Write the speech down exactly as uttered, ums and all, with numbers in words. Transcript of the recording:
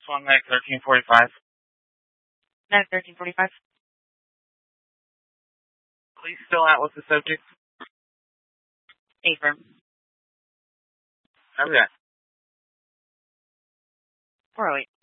one, Mag thirteen forty-five. Mag thirteen forty-five. Please still out with the subject. Affirm. Okay. four oh eight.